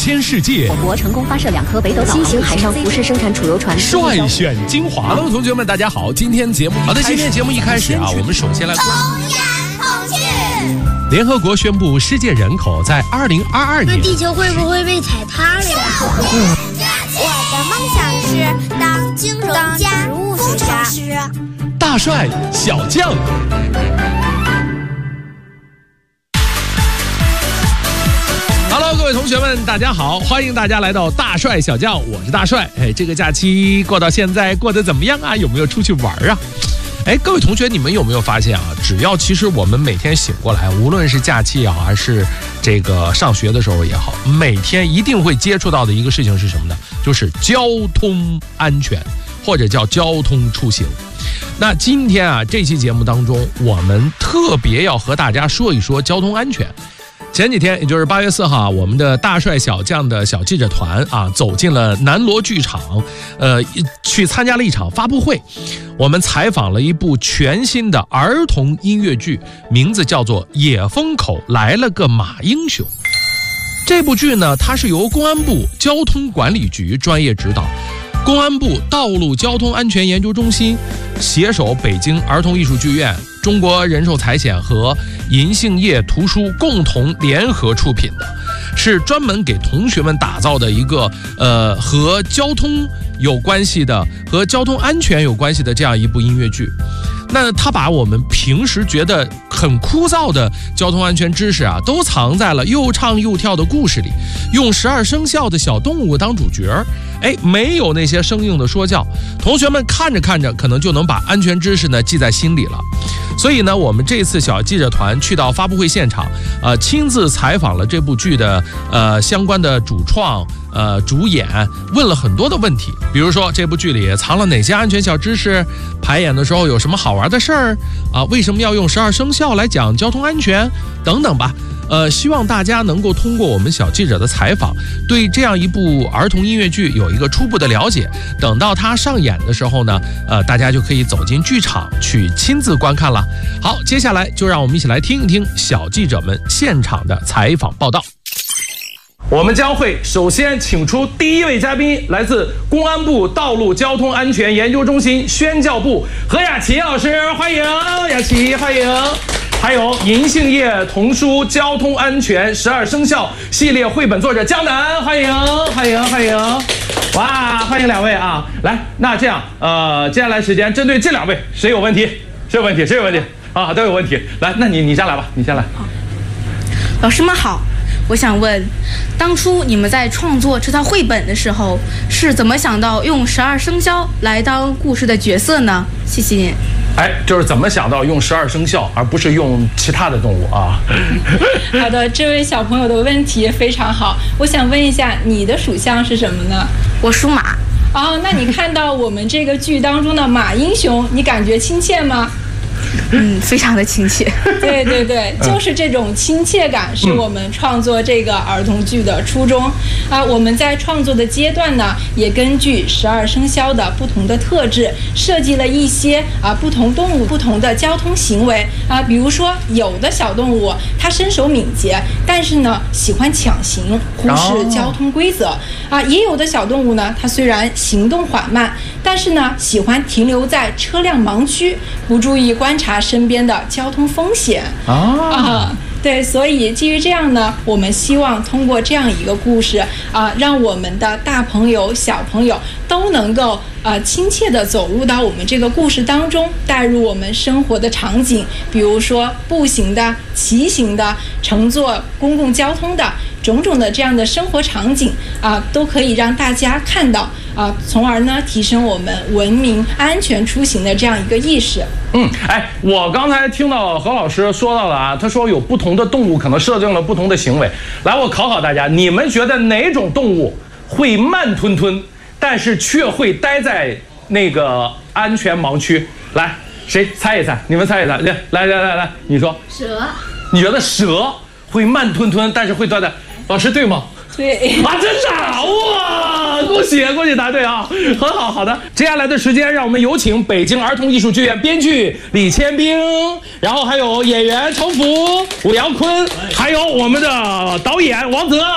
千世界。 我国成功发射2颗北斗新型海上浮式生产储油船。 帅选精华。Hello， 同学们，大家好！今天节目今天节目一开始啊，我们首先来。联合国宣布，世界人口在2022年。 那地球会不会被踩塌了呀？ 我的梦想是当金融家、工程师。 大帅小将。Hello， 各位同学们，大家好，欢迎大家来到大帅小将，我是大帅。这个假期过到现在过得怎么样啊？有没有出去玩啊？各位同学，你们有没有发现啊？只要其实我们每天醒过来，无论是假期也好，还是这个上学的时候也好，每天一定会接触到的一个事情是什么呢？就是交通安全，或者叫交通出行。那今天啊，这期节目当中，我们特别要和大家说一说交通安全。前几天，也就是8月4号，我们的大帅小将的小记者团啊，走进了南锣剧场，去参加了一场发布会。我们采访了一部全新的儿童音乐剧，名字叫做《野风口来了个马英雄》。这部剧呢，它是由公安部交通管理局专业指导，公安部道路交通安全研究中心携手北京儿童艺术剧院、中国人寿财险和银杏叶图书共同联合出品的，是专门给同学们打造的一个和交通有关系的、和交通安全有关系的这样一部音乐剧。那他把我们平时觉得很枯燥的交通安全知识啊，都藏在了又唱又跳的故事里，用12生肖的小动物当主角，没有那些生硬的说教，同学们看着看着可能就能把安全知识呢记在心里了。所以呢，我们这次小记者团去到发布会现场，亲自采访了这部剧的相关的主创、主演，问了很多的问题，比如说这部剧里藏了哪些安全小知识，排演的时候有什么好玩的事儿啊？为什么要用12生肖来讲交通安全等等吧。希望大家能够通过我们小记者的采访，对这样一部儿童音乐剧有一个初步的了解。等到它上演的时候呢，大家就可以走进剧场去亲自观看了。好，接下来就让我们一起来听一听小记者们现场的采访报道。我们将会首先请出第一位嘉宾，来自公安部道路交通安全研究中心宣教部何雅琪老师，欢迎雅琪，欢迎。还有银杏叶童书交通安全12生肖系列绘本作者江南，欢迎欢迎欢迎！哇，欢迎2位啊！来，那这样，接下来时间针对这2位，谁有问题？谁有问题？谁有问题？啊，都有问题。来，那你先来吧，你先来。 老师们好，我想问，当初你们在创作这套绘本的时候，是怎么想到用12生肖来当故事的角色呢？谢谢您。 就是怎么想到用12生肖，而不是用其他的动物啊？ 好的，这位小朋友的问题非常好。我想问一下，你的属相是什么呢？ 我属马。 那你看到我们这个剧当中的马英雄，你感觉亲切吗？ 非常的亲切。 对对对，就是这种亲切感是我们创作这个儿童剧的初衷我们在创作的阶段呢，也根据12生肖的不同的特质，设计了一些不同动物不同的交通行为比如说有的小动物它身手敏捷，但是呢喜欢抢行，忽视交通规则也有的小动物呢，它虽然行动缓慢，但是呢喜欢停留在车辆盲区，不注意观察身边的交通风险对，所以基于这样呢，我们希望通过这样一个故事让我们的大朋友小朋友都能够亲切地走入到我们这个故事当中，带入我们生活的场景，比如说步行的、骑行的、乘坐公共交通的种种的这样的生活场景都可以让大家看到从而呢提升我们文明安全出行的这样一个意识。 我刚才听到何老师说到了他说有不同的动物可能设定了不同的行为。来，我考考大家，你们觉得哪种动物会慢吞吞，但是却会待在那个安全盲区？来，谁猜一猜？你们猜一猜，来，你说。 蛇。 你觉得蛇会慢吞吞，但是会待在？老师对吗？ 对真的哇！恭喜答对啊，很好。好的，接下来的时间让我们有请北京儿童艺术剧院编剧李千冰，然后还有演员程福、武阳坤，还有我们的导演王泽。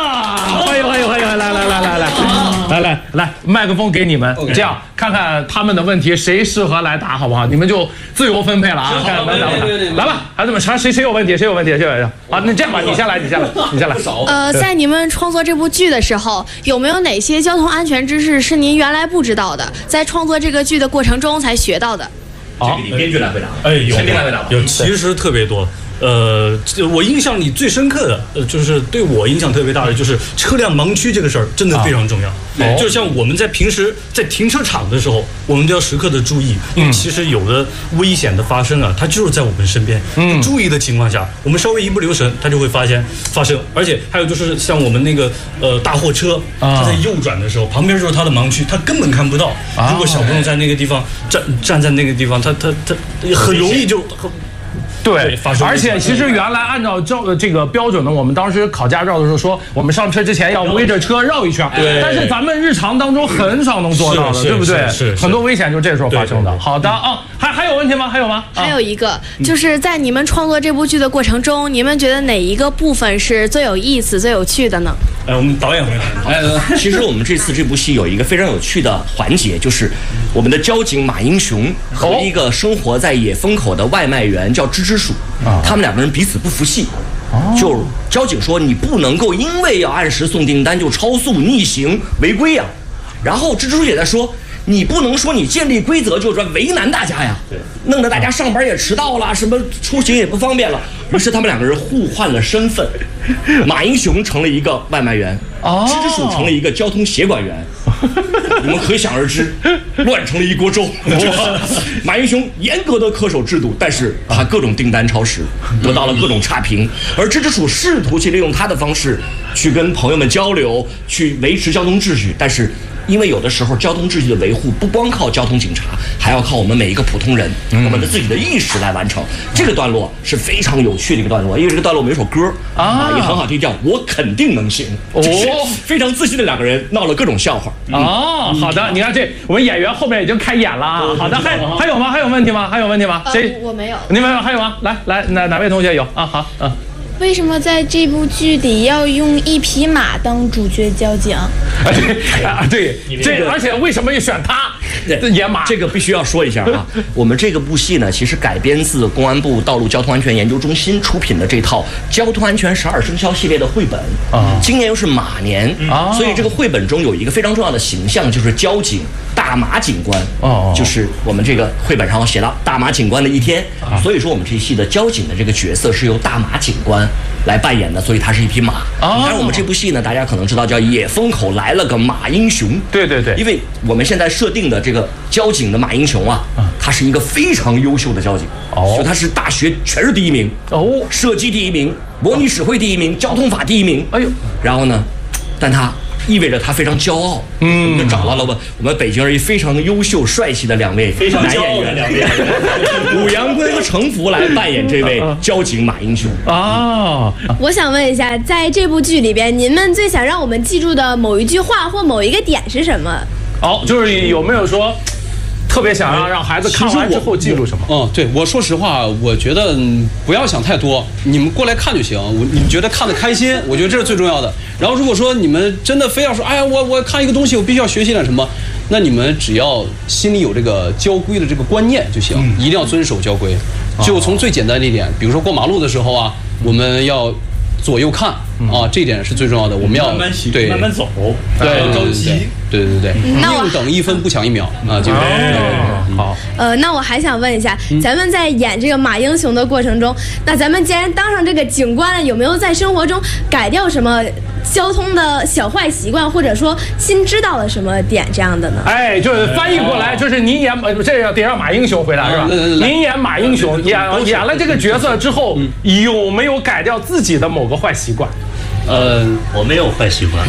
欢迎，来，麦克风给你们，这样看看他们的问题谁适合来答，好不好？你们就自由分配了啊，看来吧，孩子们，谁有问题？啊，那这样吧，你先来。 在你们创作这部剧的时候，有没有哪些交通安全知识是您原来不知道的，在创作这个剧的过程中才学到的？ 这个你编剧来回答。 有，其实特别多。我印象里最深刻的，就是对我影响特别大的，就是车辆盲区这个事儿，真的非常重要。就像我们在平时在停车场的时候，我们都要时刻的注意，因为其实有的危险的发生啊，它就是在我们身边。不注意的情况下，我们稍微一不留神，它就会发生。而且还有就是像我们那个大货车，它在右转的时候，旁边就是它的盲区，它根本看不到。如果小朋友在那个地方站在那个地方，他很容易就。 对，而且其实原来按照这个标准呢，我们当时考驾照的时候说，我们上车之前要围着车绕一圈。但是咱们日常当中很少能做到的，对不对？是很多危险就这时候发生的。好的啊，还有问题吗？还有吗？ 还有一个，就是在你们创作这部剧的过程中，你们觉得哪一个部分是最有意思、最有趣的呢？ 我们导演回答。 其实我们这次这部戏有一个非常有趣的环节，就是我们的交警马英雄和一个生活在野风口的外卖员叫芝芝鼠，他们两个人彼此不服气。就交警说你不能够因为要按时送订单就超速逆行违规呀，然后芝芝鼠也在说你不能说你建立规则就是为难大家呀，弄得大家上班也迟到了，什么出行也不方便了。于是他们两个人互换了身份，马英雄成了一个外卖员，芝芝鼠成了一个交通协管员。你们可想而知，乱成了一锅粥。马英雄严格的恪守制度，但是他各种订单超时，得到了各种差评。而芝芝鼠试图去利用他的方式去跟朋友们交流，去维持交通秩序，但是因为有的时候交通秩序的维护不光靠交通警察，还要靠我们每一个普通人，我们的自己的意识来完成。这个段落是非常有趣的一个段落，因为这个段落我们有首歌也很好听，叫《我肯定能行》，就是非常自信的两个人闹了各种笑话。 好的，你看我们演员后面已经开演了啊。好的，还有吗？还有问题吗？谁？ 我没有。 你们还有吗？来，哪位同学有啊？好， 为什么在这部剧里要用一匹马当主角交警？ 对，而且为什么要选他演马？ 这个必须要说一下啊。我们这个部戏呢，其实改编自公安部道路交通安全研究中心出品的这套交通安全12生肖系列的绘本。今年又是马年，所以这个绘本中有一个非常重要的形象，就是交警大马警官。就是我们这个绘本上写到大马警官的一天。所以说我们这一戏的交警的这个角色是由大马警官来扮演的，所以他是一匹马。当然我们这部戏呢，大家可能知道叫野风口来了个马英雄。对，因为我们现在设定的这个交警的马英雄啊，他是一个非常优秀的交警。就他是大学全是第一名，设计第一名，模拟使会第一名，交通法第一名。然后呢，但他意味着他非常骄傲。我们就找到了我们北京而非常优秀帅气的两位男演员，武阳坤和程福来扮演这位交警马英雄。 我想问一下，在这部剧里边，您们最想让我们记住的某一句话或某一个点是什么？ 就是有没有说特别想让孩子看完之后记住什么？ 对，我说实话，我觉得不要想太多，你们过来看就行。你们觉得看得开心，我觉得这是最重要的。然后如果说你们真的非要说，哎呀，我看一个东西，我必须要学习点什么，那你们只要心里有这个交规的这个观念就行，一定要遵守交规。就从最简单的一点，比如说过马路的时候啊，我们要左右看这一点是最重要的。我们要慢慢走，对，着急。对，宁等1分不抢1秒啊！这个好。 那我还想问一下，咱们在演这个马英雄的过程中，那咱们既然当上这个警官了，有没有在生活中改掉什么交通的小坏习惯，或者说新知道了什么点这样的呢？ 就是翻译过来，就是您演这得让马英雄回答是吧？您演马英雄演了这个角色之后，有没有改掉自己的某个坏习惯？ 我没有坏习惯。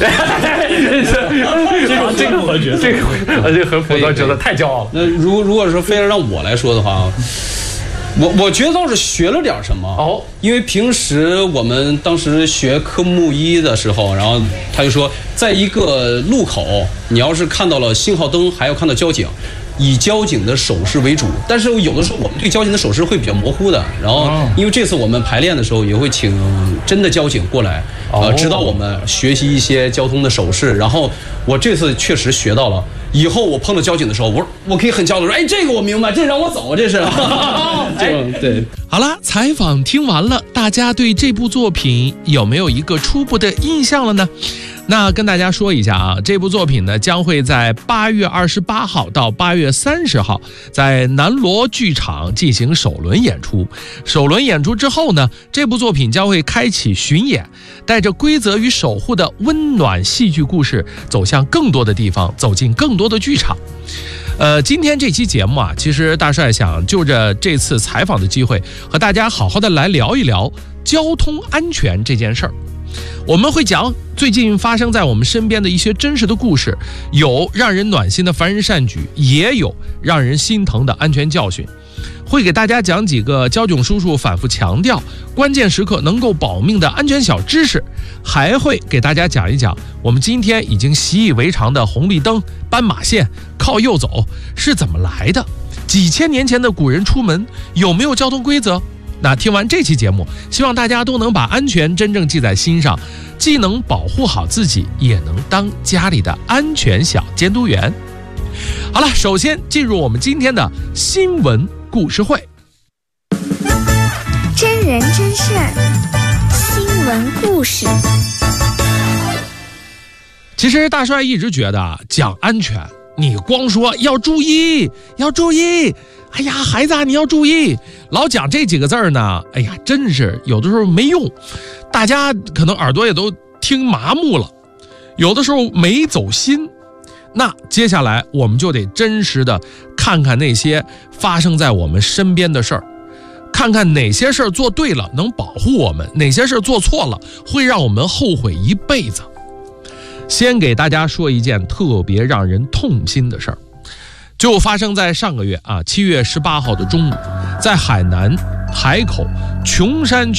这个很符合角色，太骄傲了。 那如果说非要让我来说的话，我觉得倒是学了点什么因为平时我们当时学科目1的时候，然后他就说，在一个路口，你要是看到了信号灯，还要看到交警， 以交警的手势为主，但是有的时候我们对交警的手势会比较模糊的。然后，因为这次我们排练的时候也会请真的交警过来，指导我们学习一些交通的手势。然后我这次确实学到了，以后我碰到交警的时候，我可以很骄傲地说，哎，这个我明白，这让我走，这是。对。 好了，采访听完了，大家对这部作品有没有一个初步的印象了呢？那跟大家说一下啊，这部作品呢将会在8月28号到8月30号在南锣剧场进行首轮演出。首轮演出之后呢，这部作品将会开启巡演，带着规则与守护的温暖戏剧故事，走向更多的地方，走进更多的剧场。今天这期节目啊，其实大帅想就着这次采访的机会，和大家好好的来聊一聊交通安全这件事儿。我们会讲最近发生在我们身边的一些真实的故事，有让人暖心的凡人善举，也有让人心疼的安全教训。会给大家讲几个交警叔叔反复强调关键时刻能够保命的安全小知识，还会给大家讲一讲我们今天已经习以为常的红绿灯、斑马线、靠右走是怎么来的，几千年前的古人出门有没有交通规则。那听完这期节目，希望大家都能把安全真正记在心上，既能保护好自己，也能当家里的安全小监督员。好了，首先进入我们今天的新闻故事会。 真人真事儿，新闻故事。 其实大帅一直觉得讲安全，你光说要注意，要注意，哎呀，孩子啊，你要注意，老讲这几个字儿呢，哎呀，真是有的时候没用，大家可能耳朵也都听麻木了，有的时候没走心。那接下来我们就得真实的看看那些发生在我们身边的事儿，看看哪些事儿做对了能保护我们，哪些事儿做错了会让我们后悔一辈子。先给大家说一件特别让人痛心的事儿，就发生在上个月7月18号的中午，在海南海口琼山区